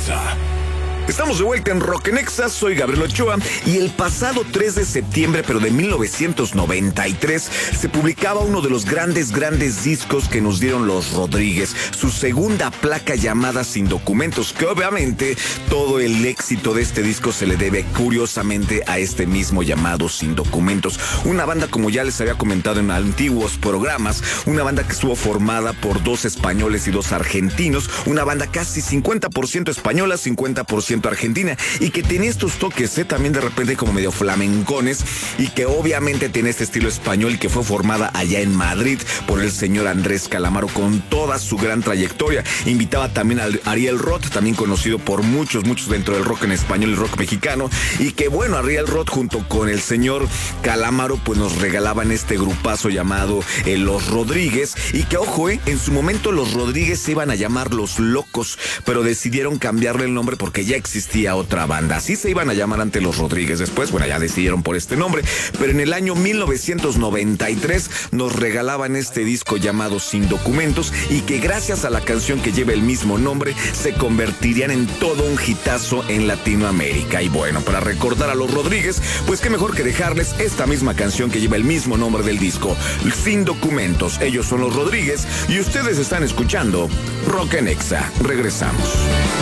Nexa. Estamos de vuelta en Rock Nexa, soy Gabriel Ochoa y el pasado 3 de septiembre, pero de 1993, se publicaba uno de los grandes discos que nos dieron los Rodríguez, su segunda placa llamada Sin Documentos, que obviamente todo el éxito de este disco se le debe curiosamente a este mismo llamado Sin Documentos. Una banda, como ya les había comentado en antiguos programas, una banda que estuvo formada por 2 españoles y 2 argentinos, una banda casi 50% española, 50% argentina, y que tiene estos toques también de repente como medio flamencones, y que obviamente tiene este estilo español, que fue formada allá en Madrid por el señor Andrés Calamaro con toda su gran trayectoria. Invitaba también a Ariel Roth, también conocido por muchos dentro del rock en español y rock mexicano, y que bueno, Ariel Roth junto con el señor Calamaro pues nos regalaban este grupazo llamado Los Rodríguez, y que ojo, en su momento Los Rodríguez se iban a llamar Los Locos, pero decidieron cambiarle el nombre porque ya existía otra banda. Así se iban a llamar ante Los Rodríguez. Después, bueno, ya decidieron por este nombre, pero en el año 1993 nos regalaban este disco llamado Sin Documentos, y que gracias a la canción que lleva el mismo nombre se convertirían en todo un hitazo en Latinoamérica. Y bueno, para recordar a Los Rodríguez, pues qué mejor que dejarles esta misma canción que lleva el mismo nombre del disco, Sin Documentos. Ellos son Los Rodríguez y ustedes están escuchando Rock Nexa. Regresamos.